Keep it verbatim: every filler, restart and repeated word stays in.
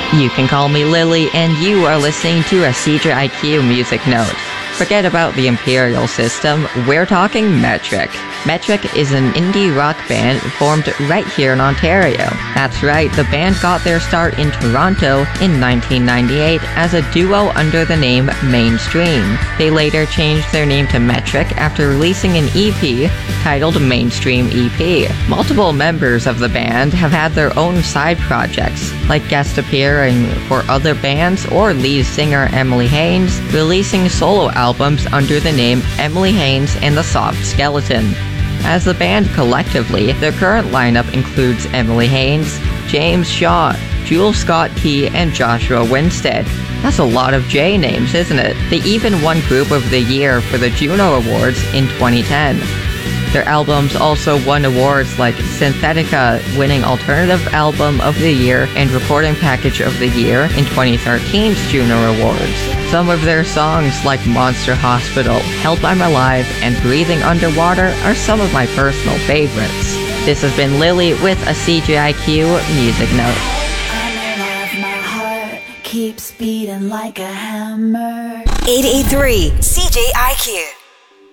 You can call me Lily, and you are listening to a C J I Q Music Note. Forget about the Imperial System, we're talking Metric. Metric is an indie rock band formed right here in Ontario. That's right, the band got their start in Toronto in nineteen ninety-eight as a duo under the name Mainstream. They later changed their name to Metric after releasing an E P titled Mainstream E P. Multiple members of the band have had their own side projects, like guest appearing for other bands or lead singer Emily Haines, releasing solo albums under the name Emily Haines and the Soft Skeleton. As the band collectively, their current lineup includes Emily Haines, James Shaw, Jules Scott Key, and Joshua Winstead. That's a lot of J names, isn't it? They even won Group of the Year for the Juno Awards in twenty ten. Their albums also won awards like Synthetica winning Alternative Album of the Year and Recording Package of the Year in twenty thirteen's Juno Awards. Some of their songs like Monster Hospital, Help I'm Alive, and Breathing Underwater are some of my personal favorites. This has been Lily with a C J I Q Music Note. I'm alive, my heart keeps beating like a hammer. eight eight three C J I Q.